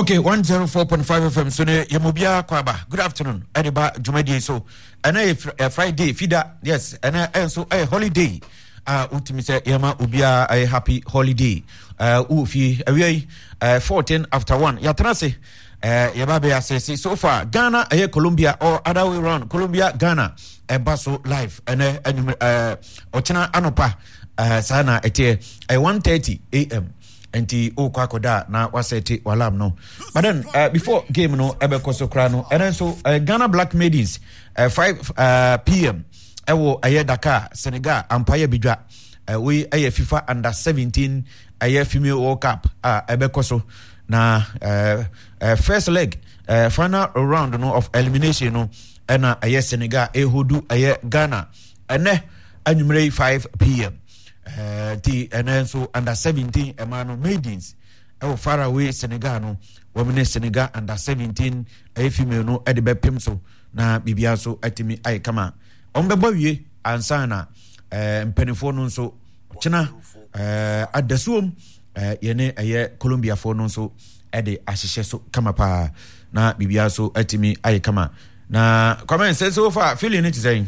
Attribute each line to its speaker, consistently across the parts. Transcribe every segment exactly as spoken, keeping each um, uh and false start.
Speaker 1: Okay, one oh four point five F M. So, Yamubia Kwaba. Good afternoon. Ediba Jumadi. So, and a Friday, Fida, yes, and so a holiday. Uh, Utimise Yama Ubia a happy holiday. Uh, Ufi, away, uh, fourteen after one. Yatrase, uh, Yababe says so far. Ghana, a Colombia, or other way around. Colombia, Ghana, a Basso live, and uh, uh, Ochina Anopa, uh, Sana, ete, a one thirty a.m. Enti o kwakoda na waseti walam no. But then uh, before game no ebe koso krano and then so uh, Ghana Black Maidens uh, five uh, p.m. ewo aye Dakar Senegal Empire Bidwa uh, we aye FIFA under seventeen aye female World Cup uh, ebe koso na uh, uh, first leg uh, final round no of elimination no ena aye Senegal e hodu aye Ghana ene anumere five p.m. Uh, the and then so under seventeen Emmanuel Maidens oh far away Senegal no women Senegal under seventeen a female no at the bepim so na bibia so atimi ai kama on beba wie ansana eh mpanifo no so kina eh adasuom eh yene aye Colombia for no so e de ahihye so kama pa na bibia so atimi ai kama na comment say so far feeling it saying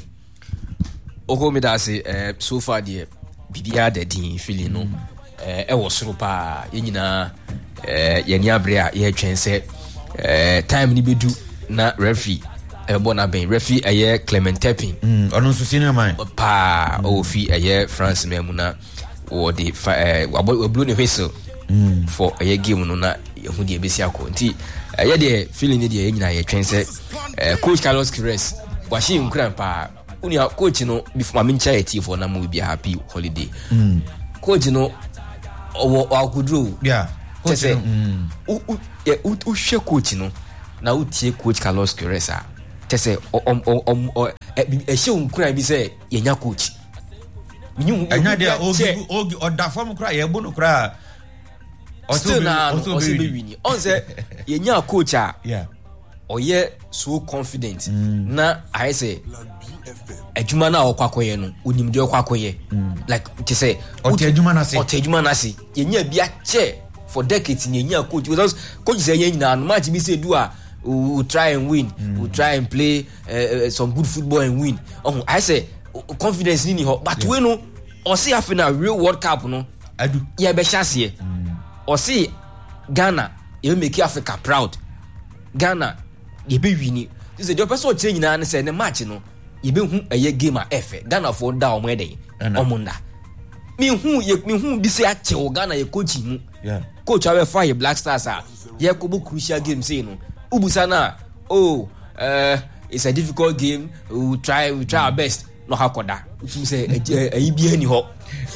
Speaker 2: oko me da say eh so far there bibia da din feeling no eh e wo soro pa yenyina eh yeni abre a ye twen se eh time ni bedu na referee e bo na ben referee eye Clement Tepin
Speaker 1: mm ono so senior man
Speaker 2: pa o fi eye France memu na wo de eh wo blue ne whistle mm for eye game no na hu de besi akọ nti eye de feeling ni de yenyina ye twen se eh coach Carlos Queiroz washi nkran pa uni coach no before me ncha eti for na mo be happy holiday
Speaker 1: mm
Speaker 2: coach no owo akudro
Speaker 1: yeah
Speaker 2: coach say mm u u u hwe coach no na utie coach Carlos Queiroz a tese om om e hye unkura bi say yenya coach minyu
Speaker 1: anya de ogi ogi oda form kura ye bono kura
Speaker 2: oso na oso be wini on say yenya coach a
Speaker 1: yeah
Speaker 2: oye so confident
Speaker 1: mm.
Speaker 2: na I say ejuma na okwakoye no onimde okwakoye like to say
Speaker 1: ote ejuma na se
Speaker 2: ote ejuma na se yenya bia che for decades yenya coach because coach say yenya no match bi say do a we try and win mm. we try and play uh, uh, some good football and win oh I say confidence ni ho but yeah. we no o see afina real World Cup no
Speaker 1: adu
Speaker 2: ye be chance o see Ghana you make Africa proud Ghana ye be wini this is the person change na na say na match no yebe hu eye game a efe Ghana for da omo eden omunda mi hu ye mi hu bi se ache o Ghana ye coach mu
Speaker 1: yeah
Speaker 2: coach awe fire Black Stars a ye ko bu crucial game say no ubusa na oh uh it's a difficult game we try we try mm. our best no hakoda you say ayi bi ani ho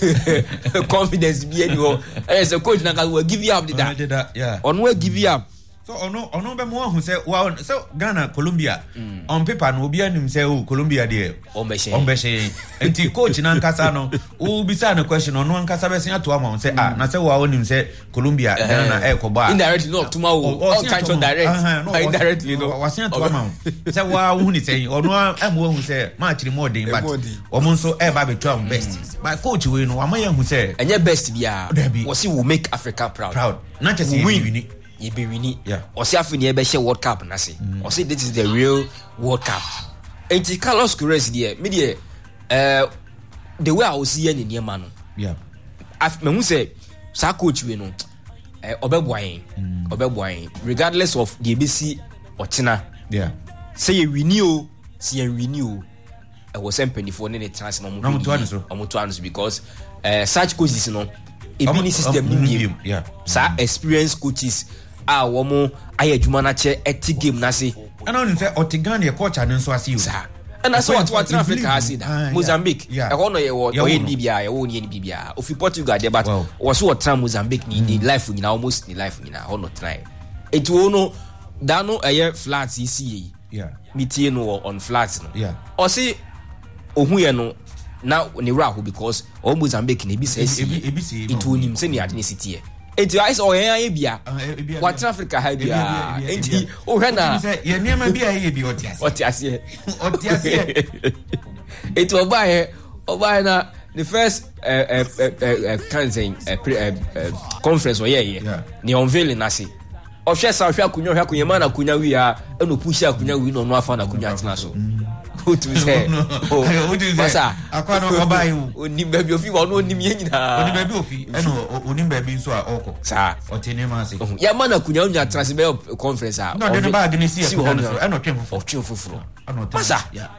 Speaker 2: confidence bi ani ho as a coach na ga we give you up the that
Speaker 1: yeah
Speaker 2: on we give you up
Speaker 1: so ono ono be mo hu say wow so Ghana Colombia mm. on paper no obi anim say oh Colombia there
Speaker 2: ombeshe
Speaker 1: ombeshe enti coach na nkasa no o bisa na question ono nkasa be sen to am say ah na say wow nim say Colombia uh, Ghana e ko ba
Speaker 2: indirectly no tomorrow all kinds of direct uh-huh, no, indirectly no
Speaker 1: wasen to am say wow hu ni say ono am wo hu say match ni more than but omo nso e ba be to am best but coach we no amaye hu say
Speaker 2: enye best bia we see will make Africa proud
Speaker 1: proud not just win
Speaker 2: you be winning
Speaker 1: yeah
Speaker 2: or see after near be World Cup na say or say this is the real World Cup and Carlos Queiroz there me there uh the way I will see any near man
Speaker 1: yeah
Speaker 2: af me hu say sa coach we no eh obeboan obeboan regardless of the B C Ochina
Speaker 1: yeah
Speaker 2: say you renew see you renew I was empty for any chance no
Speaker 1: mo to answer
Speaker 2: mo to answer because uh such coaches no a mini system ni
Speaker 1: yeah
Speaker 2: sa experienced coaches ah womo ayedwuma na che eti game na se
Speaker 1: ana on say Otigan ye coach anu so ase you
Speaker 2: sa ana so what what Africa has it Mozambique e ho no ye wo ye ni bia ye wo ni ni bia ofi Portugal de but was what time Mozambique ni ni life nyina almost ni life nyina ho no try it wo no da no eye flat isi
Speaker 1: yeah
Speaker 2: metie no on flat no
Speaker 1: yeah
Speaker 2: o see ohun ye no na ne rahu because o Mozambique ne bi say it wo nim say ni ade ne sitie enti I saw yen bia what Africa ha bia enti o hwe na
Speaker 1: ye niam bia ye bi otiase
Speaker 2: otiase
Speaker 1: otiase
Speaker 2: enti obaye obaye na the first uh, uh, uh, uh, uh, can say uh, uh, uh, conference or yeah yeah ni unveiling na say Oshe sa hwa kunya hwa kunya ma na kunya wi a eno push a kunya wi no no afa na kunya atena so. What to say? Oh, what do you say?
Speaker 1: Akwa no obai o.
Speaker 2: Oni baby ofi wa no onim ye nyina.
Speaker 1: Oni baby ofi. Eno oni baby nso a oko.
Speaker 2: Sa.
Speaker 1: Otene ma se.
Speaker 2: Ya ma na kunya nya atena se be conference a.
Speaker 1: No, de ba de ni si e. Eno twem fofo.
Speaker 2: Twem fofo.
Speaker 1: Masa.
Speaker 2: Yeah.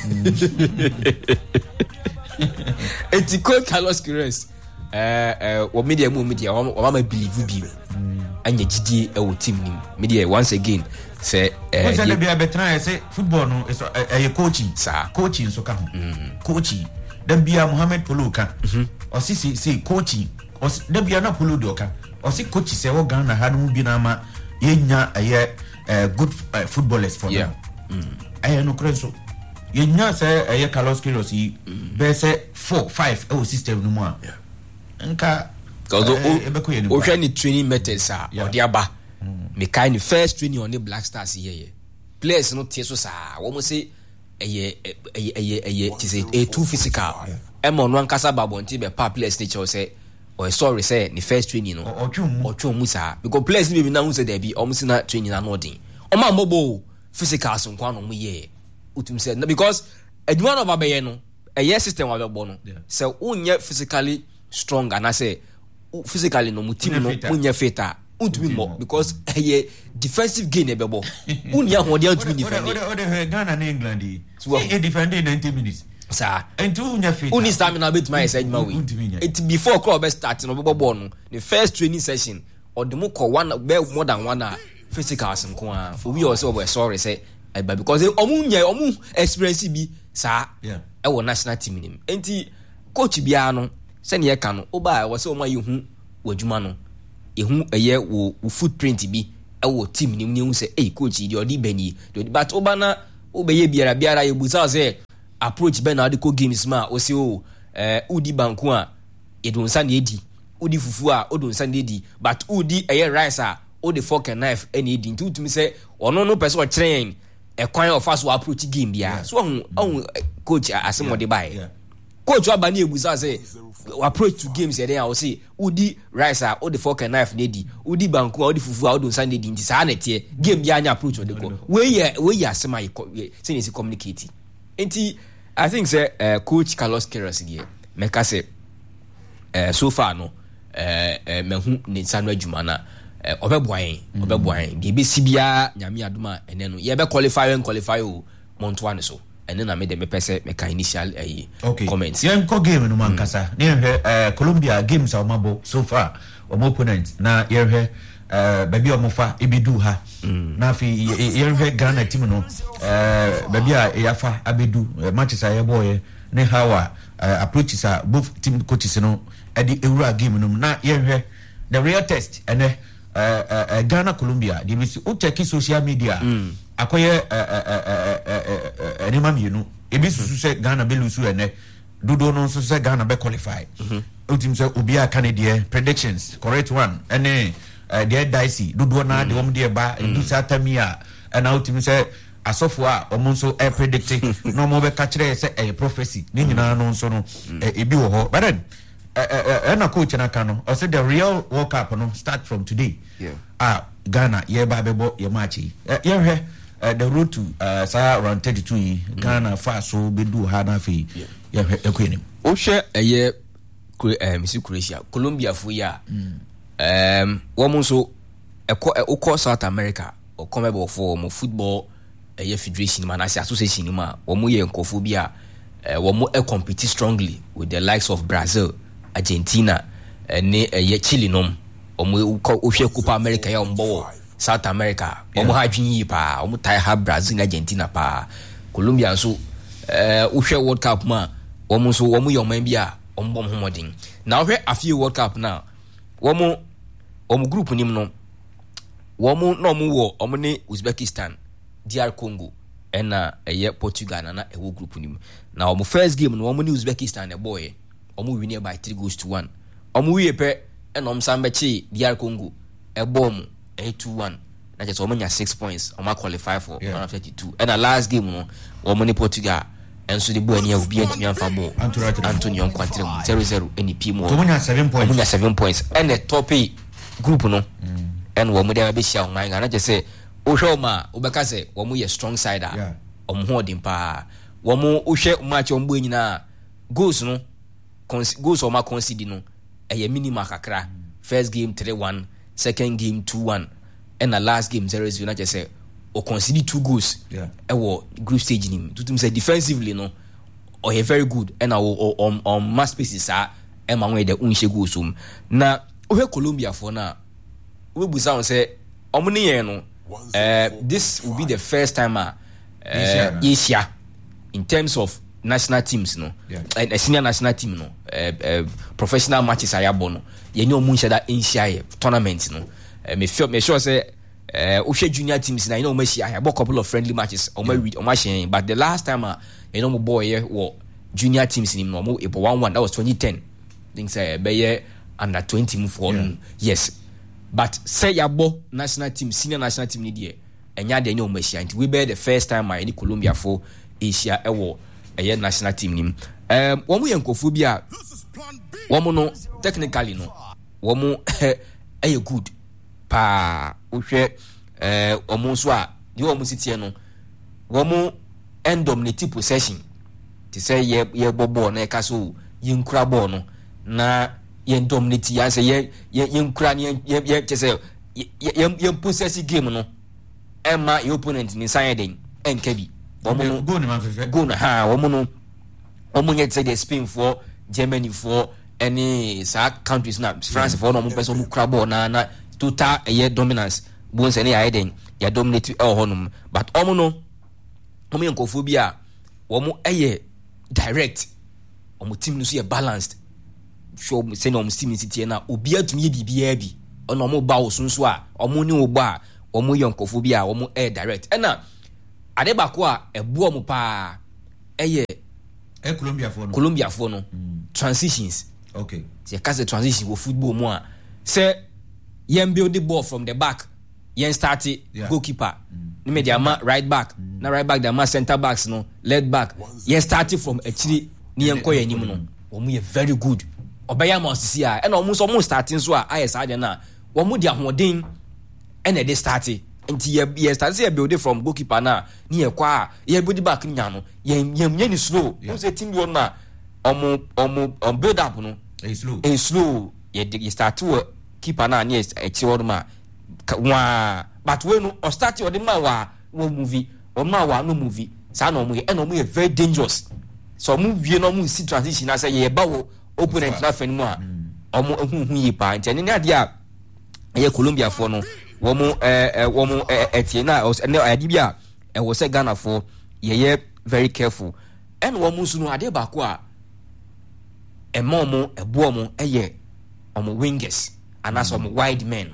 Speaker 2: Eti Coach Carlos Queiroz eh eh wo media mu media wo ma believe bi anya gidie e wo team nim media once again say eh
Speaker 1: what's the be betra say football no is eh coaching
Speaker 2: sa
Speaker 1: coaching so ka ho coaching da bia Mohamed Polo ka o si si si coaching o da bia na Polo do ka o si coach say wo Ghana ha no bi na ma yenya eh good footballers for them eh no krenso yenya say eh Carlos Queiroz yi be say four five e system no mu a nka
Speaker 2: Although o hwe ni training methods a odi aba me kind first training on the Black Stars here players no tie so sa wo mo say eye eye eye eye ti say a too physical e mo no ankasa babonti be pa players ni che say o sorry say ni first training no
Speaker 1: o twum
Speaker 2: o twum sa because players ni be na hu say there be o mo say na training na no din o ma mobo physical so kwa no mo ye utum say because adwuma no ba be ye no eye system wa be bo no say unye physically strong and I say physically no mutim no unya feta untumi mo because eh defensive gain e bebo unya ho de antumi defend
Speaker 1: o de Ghana na England e defend in ninety minutes
Speaker 2: sa
Speaker 1: entu unya feta
Speaker 2: uni stamina bit my say ma we it before club start no bebo ball no the first training session or the mo one more than one physical nko a we also we sorry say because omunya omu experience bi sa e wo national team nim enti coach bia no se ne yeka no oba wo se o ma yehu wadwuma no yehu eye wo footprint bi e wo team nim ne hu se eh coach di odi bani but oba na obeye biara biara ye buza se approach be na de ko games ma o se o eh udi banku a edun sa na edi udi fufu a odun sa na edi but udi eye rice a o de fork and knife any edi ntutumi se ono no person train e kwan of us wo approach game bia so on coach asemo de bai coach abani ebuza say approach to games here then I will say udi rice or the fork and knife nedi udi banku or the fufu or do sunday dinti sa na tie game bia anya approach the go we ye we ya sema say is communicate enti I think say uh, coach Carlos Queiroz here meka say uh, so far no eh uh, mehu ne sanu adwuma na obeboan obeboan de be sibia nyame aduma ene no ye be qualify and qualify o montoane so ene na me de me pese me ka initial eh
Speaker 1: okay.
Speaker 2: comments
Speaker 1: yen ko game no mankasa ne hwe Colombia games a mabo so far o mo opponent na ye hwe eh baby o mo fa ebedu ha na fi ye hwe Ghana team no eh baby a yafa abedu Manchester ye boy ne hawa approaches a both team coaches no e di ewura game no na ye hwe the real test ene eh uh, Ghana Colombia they be o check social media mm. akoye enema mienu ebi susu se Ghana be lusu ene dodo no so se Ghana be qualify ultim se obi a Canadian predictions correct one ene the dicey dodo na de wom de ba du satamia and ultim se asofo a omo so e predict no mo be ka kire se e prophecy ni nyina no so no ebi wo ho but then and a coach and a cano. I said the real World Cup no start from today.
Speaker 2: Yeah.
Speaker 1: Ah, Ghana, yeah, Babebo, yeah, Machi. Yeah, the road to uh, Sarah around thirty-two. Ghana, fast so be do Hana fee. Yeah, a queen.
Speaker 2: Oh, share a year, Miss Croatia, Colombia for ya. Um, woman so a co South America or comable form of football, a year federation, man, I say association, ma, or more and cophobia, or more compete strongly with the likes of Brazil. Argentina ne eh, Chile nom omo ohwe Copa America ya ombo South America omo ha dwen yi pa omo tai ha Brazil Argentina pa Colombia so eh ohwe World Cup ma omo so omo yoman bia ombo homodin na ohwe afie World Cup na omo omo group nim no omo no omo wo omo ne Uzbekistan D R Congo ena eye Portugal na na ewo group nim na omo first game no omo ne Uzbekistan e boy omu win by three goals to one omu wie pe enom sambechi D R Congo e bom eight to one na just omu nya six points omu qualify for yeah. one thirty-two and the last game no omu ni Portugal enso de bo ani obi antimi anfa bo Antonio Nkwantire zero zero eni p mo
Speaker 1: omu nya seven points
Speaker 2: omu nya seven points and the top group no mm. and wo mo dey be share online na just say o hwe ma obeka say wo mo ye strong side a o mo ho odin pa wo mo o hwe match o mbo nyina goals no goals o ma concede no e ye minimum kakra first game three one second game two one and the last game zero zero na just say o concede two goals yeah e wo group stage nim tutum say defensively no or he very good and our on on mass spaces are e ma we de unhye goals um na o he Colombia for na we bu sound say omni yen no uh this will be the first time uh, uh Asia in terms of national teams no yeah. uh, senior national team no uh, uh, professional matches ayabo no ye ni omu nhyeda Asia tournament no uh, me feel me sure say uh o junior teams na you know Messi I bought a couple of friendly matches on my read on my share but the last time uh, you know my boy here what junior teams in no e one one that was twenty ten think say be under twenty move for yeah. yes but say yabo national team senior national team ni there enya de no Messi and we be the first time I in Colombia for Asia e wo e national team nim um wo mu yankofu bi a wo mu no technically no wo mu e good pa uhwe eh omo so a di omo sitie no wo mu end dominate possession ti say ye ye bobo na e ka so ye nkura ball no na ye dominate ya say ye ye nkura ne ye ye ti say ye ye possess game no e ma your opponent ni san den enka bi wo mu no
Speaker 1: go ni man fefe
Speaker 2: go na ha wo mu no omo ye say the Spain for Germany for any sa countries na France for no mo person mo kura ball na na total a year dominance bones any iden ya dominate el honum but omo no omo yankofu bia omo eye direct omo team no so ye balanced show say no omo team city na obi atumi bibia bi ono omo ba osunso a omo ni ogba a omo yankofu bia omo eye direct ena ade bako a ebu omo pa eye
Speaker 1: e Colombia for no
Speaker 2: Colombia for no mm. transitions
Speaker 1: okay
Speaker 2: say case transition wo football mo a say yen build the ball from the back yen start it yeah. goalkeeper no me dia right back mm. na right back dia center backs no left back yen start from actually ni yen ko yanim no omo ye very good obeya ma osisi a na omo so omo starting so a ayes ade na omo dia hoden and e dey start nti ye ye start say build from goalkeeper na ni ye kwa ye build back nya no yen yen yen slow no say team yo na omo omo on build up no
Speaker 1: e slow
Speaker 2: e slow ye ye start to keeper na na e ti won ma wa but we no o start o de ma wa wo movie o ma wa no movie sa no mo e no mo e very dangerous so mo wie no mo see transition na say ye ba wo opponent na fan mu a o mo hu hu yi pa nti ne ade a ye Colombia for no wo mo eh wo mo eh tie na ne ade bia e wo say Ghana for ye ye very careful and wo mo su no ade ba ko a e mo mo e bo mo e ye o mo wingers and as some wide men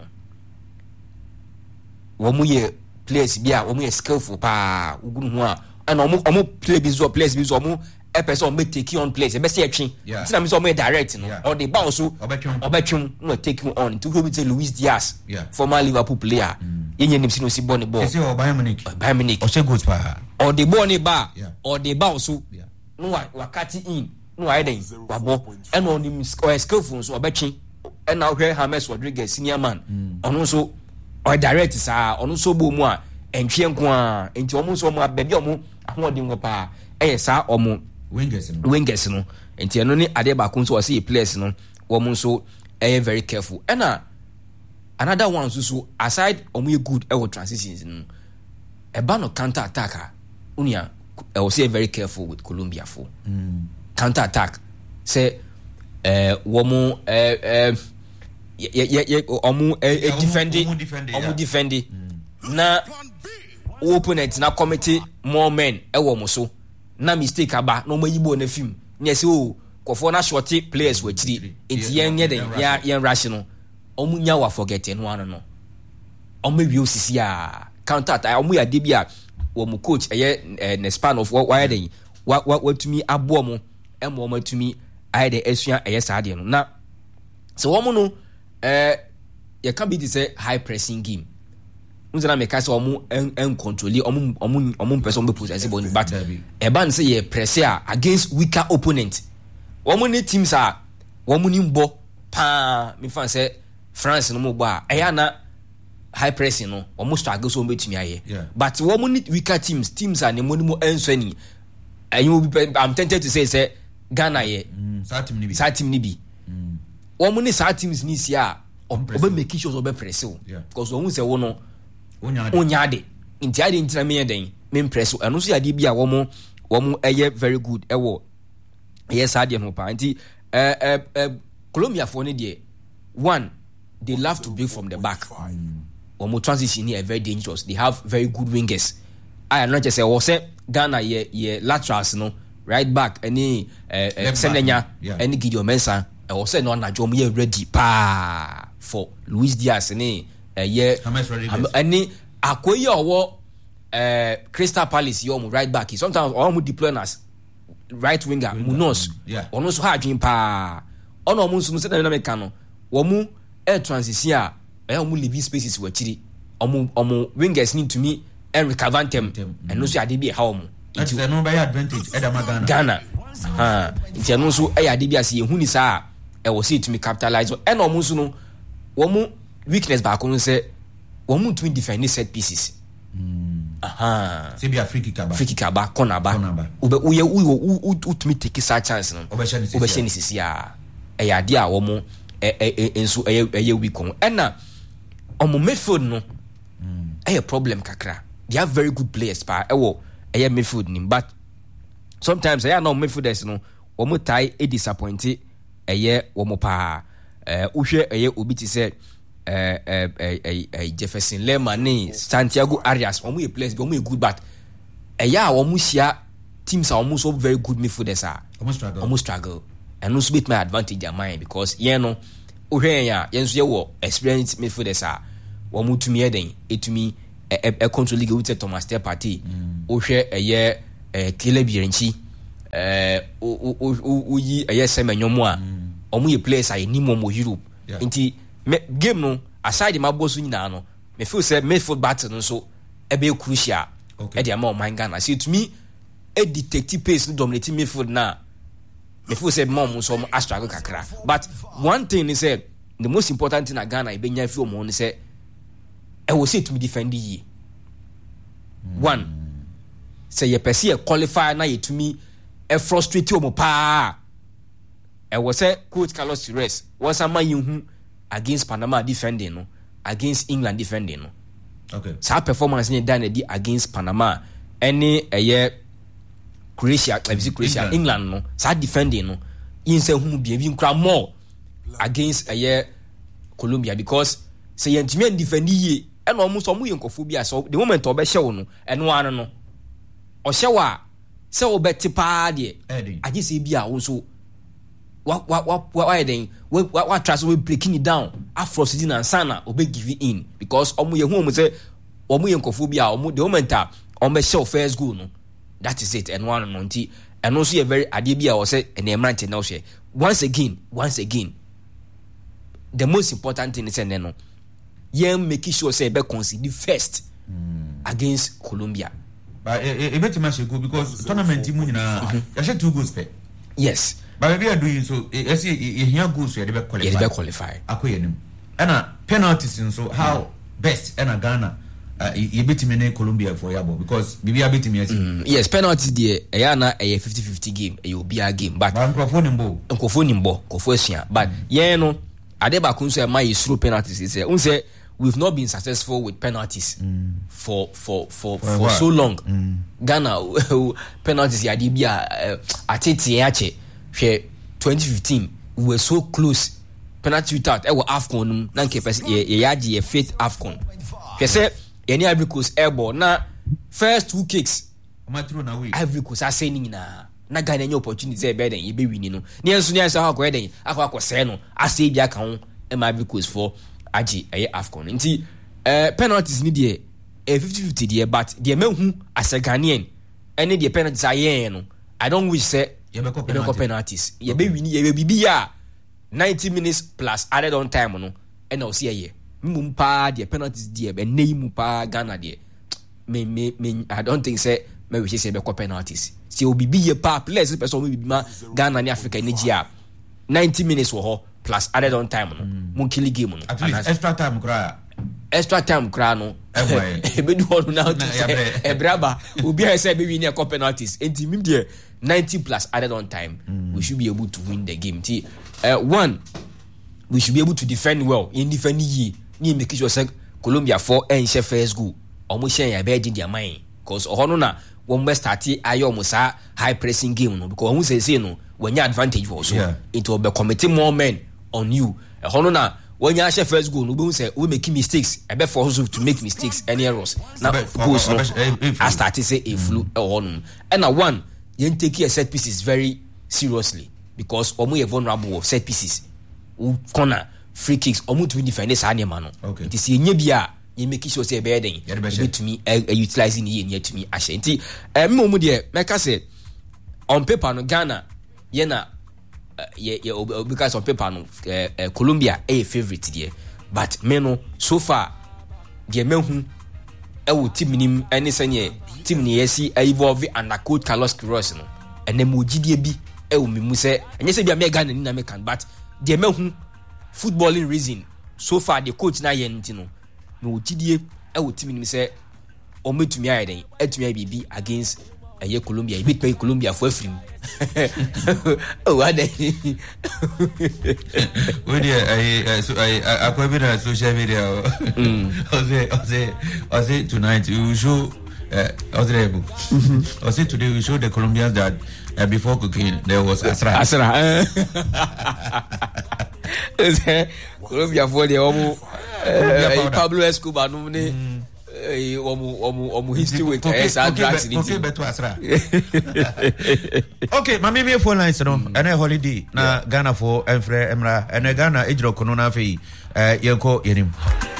Speaker 2: womu ye players bia womu ye skillful pa ugunu ho a and omo omo play bi zo players bi zo omo e person me take on players e be say etwe ti na me so omo direct no or the bounce so obetwum no take you on to go with Luis Diaz yeah. former Liverpool player yenye nim sino si ball ball
Speaker 1: e say o Bayern Munich
Speaker 2: Bayern Munich
Speaker 1: o say good pa
Speaker 2: or the ball ni ba or the bounce so no wa cut in no I den wa ball and on him skillful so obetwe and now here James Rodriguez senior man ono so or direct sa ono so bo mu a entwe nko a enti omo so mo ababi omo ahodi ngo pa eh sa omo
Speaker 1: wingers no
Speaker 2: wingers no enti eno ni ade ba ko so o say players no omo so eh very careful and uh, another one so so aside omo ye good e transitions no e ba no counter attack unia e o say very careful with Colombia for mm. counter attack say eh womo eh eh ye ye ye omu e defending omu defending na opponent na committee more men e wo mo so na mistake aba na omo yibo na film na say o kofo na short players we chiri enti yen ye den ya yen rush no omu nya wa forget no ano no omu wi osisi a counter attack omu ya de bia wo mo coach e ne span of why den wa wa tumi abo mo e mo mo tumi ai de esua e sa de no na so wo mo no eh you can be this high pressing game unzana me ka say omo en control omo omo omo person be possess ball but e ban say ye press against weaker opponent omo ni teams a omo ni mbo pa me fan say France no mo gba e ya na high pressing no almost struggle so betimi aye but wo need weaker teams teams are nemo nemo enso ani and you will be, I'm tempted to say say Ghana ye
Speaker 1: sa team ni bi
Speaker 2: sa team ni bi wo mo ni sa teams ni sia obe make sure obe press o because wo say wo no onya de nti ade ntina me den me press o eno so ya de bi a wo mo wo mo eye very good e wo eye sa de no pa nti eh eh eh Colombia for ni de one they love to build from the back. Or more transition here very dangerous. They have very good wingers. I am not just say or say Ghana ye ye laterals no right back any uh, uh, Senenya yeah. any Gideon Mensah or say no na jom ye ready pa for Luis Diaz any uh, ye any Akoye or uh, Crystal Palace your right back. Sometimes all mu deploy as right winger Munoz
Speaker 1: yeah
Speaker 2: ono so ha dwen pa ono mu so say na me kan no wo mu air transition a eh omo living spaces were chiri omo omo wingers need to me and recover them and no so ade bi e ha omo
Speaker 1: it's no by advantage e da Ghana
Speaker 2: Ghana ha nti no so e ade bi ase ehuni sa e wo say to me capitalize and omo so no wo mu weakness ba ko no say wo mu to me defend set pieces
Speaker 1: mm
Speaker 2: aha
Speaker 1: say be free kick ba
Speaker 2: free kick ba corner ba ube uye uye to me take sa chance no
Speaker 1: obesha
Speaker 2: ni sisi a e ade a wo mu e e enso e e weak on na omo midfield no mm. eh problem kakra they have very good players pa eh wo eh midfield nim but sometimes eh na midfielders no omo tie e disappoint eh wo mo pa eh uhwe eh obi ti say eh eh eh Jefferson Lerma ni Santiago Arias omo e players omo e good but eh ya omo shia teams are almost so very good midfielders are
Speaker 1: omo struggle
Speaker 2: omo struggle and no bit my advantage am mine because yeah no uhwe ya yenso ye wo experienced midfielders are wo mutumi eden etumi e control league with Thomas Partey party uhwe eye eh Caleb Yerenchi eh o yi eye Semenyomo a omo ye players are ni mo Europe nti game no aside my boss nyina no me feel say midfield battle no so e be crucial e dey am o man Ghana see to me a detective pace no dominating midfield na before say mom so struggle kakra but one thing is say the most important thing in Ghana e be nya fi omo ni say e wo say to me defend yi mm. one say ye person e qualify na ye to me e frustrate omo pa e wo say coach Carlos Tires was am you hu against Panama defending no against England defending no
Speaker 1: okay
Speaker 2: sa performance ni dan di against Panama any eye Croatia, like Croatia, England, England no, sa defending no, in say who be even cry more against a year Colombia because say yentime defend ye, and almost omu yenkophobia so the moment obe show no, and one no, o showa, say obe tipa de, I just say bia also. What what what why then? What what what trust we breaking it down? Afro sitting and sana obe give it in because omu ye who say omu yenkophobia omu the moment a omu show first goal no. That is it and one monty and also a very adibia or say and a man now share once again once again the most important thing is no yeah making sure say be concede first mm. against Colombia
Speaker 1: but a better match go because tournament team nyina ya share two goals pe
Speaker 2: yes
Speaker 1: but we are doing so I see here goals so they be qualify
Speaker 2: they be qualify
Speaker 1: akoye nim and penalties so how mm. best and Ghana Uh, you beat me in Colombia for yabo because bibi a beat me
Speaker 2: mm, yes penalty there e na a fifty fifty game e will be a game but
Speaker 1: microphone nimbo
Speaker 2: microphone nimbo kofo but yeah no adeba kunso e my through penalties is say say we've not been successful with penalties mm. for for for for, for so long mm. Ghana penalties ya di bia atete ache hwe twenty fifteen we were so close penalty without e were AFCON na nke person ye ya di fifth AFCON hwe say any Ivory Coast airball na first two kicks
Speaker 1: throw na way
Speaker 2: Ivory Coast ascending na na Ghana any opportunity say better than you be winning no ne enso ne enso ha ko eden akwa akose no ase bia ka ho e ma Ivory Coast for agi eye AFCON nti eh penalties ni de e fifty fifty de but de mehu as a Ghanaian any de penalties aye no I don't wish say
Speaker 1: ye be ko
Speaker 2: penalties ye be win ye be bibia ninety minutes plus added on time no e na o see ye mumpa the penalties there be name pa Ghana there me me me I don't think say me we say be ko penalties see obi bi ye pa players person we bi ma Ghana ni Africa ni gia ninety minutes wo ho plus added on time no mun kill game no
Speaker 1: at least extra time kra
Speaker 2: extra time kra no e be do on now to say e braba obi I say be win a couple penalties enti mim there ninety plus added on time. Mm. We should be able to win the game. T uh, one, we should be able to defend well in defending ye ni make sure say Colombia for and share first goal almost share ya bed in their mind because ohono na when we start ayo musa high pressing game no because when say say no when your advantage also yeah. It will be committing more men on you ohono na when you share first goal no be say we make mistakes I bet for us to make mistakes any errors now goals no I start to say a flu ohono and na one you take your set pieces very seriously because omo you vulnerable of set pieces corner free kicks omo to defend this animal no okay it is nye bia you make sure say be den you to me uh, utilizing here near to me ashanti eh me omo de make say on paper no Ghana ye na uh, ye, ye because on paper no uh, uh, Colombia a favorite there but me no so far de me hu e wo team nim ene sanye team ni yesi evolve under coach Carlos Queiroz no ene mo gidie bi e wo me mu se enye se bia me Ghana ni na me kan but de me hu footballing reason so far the coach na ye ntino no gidie e wo team nim se o metumi aye den etumi bibi against eye Colombia e bit pay Colombia for afrim oh what dey
Speaker 1: we dey so I akwa bi na social media o say o say o say tonight we will show uh, Odrebo. I say today we show the Colombians that uh, before cooking there was asra.
Speaker 2: Asra. Colombia for the omo Pablo Escobar no ne omo omo omo history with esa drugs in it.
Speaker 1: Okay, beto asra. Okay, mami me phone lines no. And a holiday na Ghana for Enfre Emra and Ghana ejro kono na fe eh yeko yenim.